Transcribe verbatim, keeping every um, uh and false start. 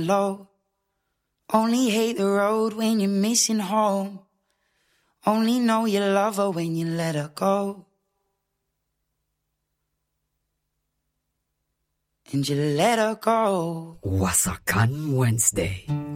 low. Only hate the road when you're missing home. Only know you love her when you let her go. And you let her go. Wasakan Wednesday.